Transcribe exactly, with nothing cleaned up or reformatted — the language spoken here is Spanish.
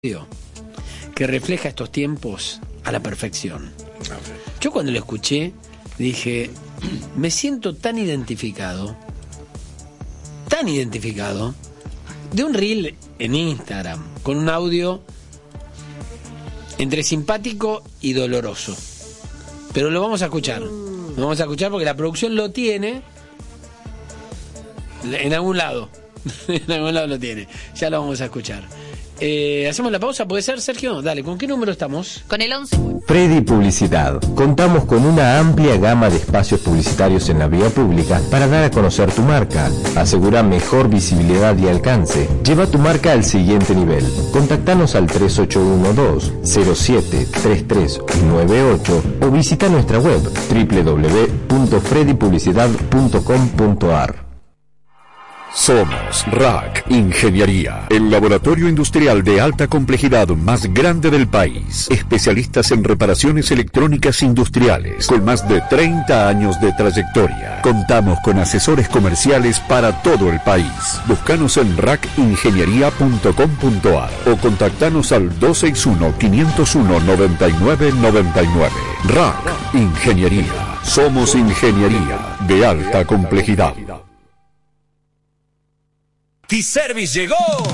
que refleja estos tiempos a la perfección. Yo cuando lo escuché dije, me siento tan identificado, tan identificado, de un reel en Instagram, con un audio entre simpático y doloroso. Pero lo vamos a escuchar, lo vamos a escuchar porque la producción lo tiene en algún lado, en algún lado lo tiene, ya lo vamos a escuchar. Eh, ¿Hacemos la pausa? ¿Puede ser, Sergio? Dale, ¿con qué número estamos? Con el once. Freddy Publicidad. Contamos con una amplia gama de espacios publicitarios en la vía pública para dar a conocer tu marca. Asegura mejor visibilidad y alcance. Lleva tu marca al siguiente nivel. Contactanos al tres ocho uno dos cero siete tres tres nueve ocho o visita nuestra web doble u doble u doble u punto freddy publicidad punto com punto a r. Somos R A C Ingeniería, el laboratorio industrial de alta complejidad más grande del país. Especialistas en reparaciones electrónicas industriales, con más de treinta años de trayectoria. Contamos con asesores comerciales para todo el país. Búscanos en rac ingeniería punto com punto a r o contactanos al dos seis uno, cinco cero uno, nueve nueve nueve nueve. R A C Ingeniería. Somos ingeniería de alta complejidad. T-Service llegó.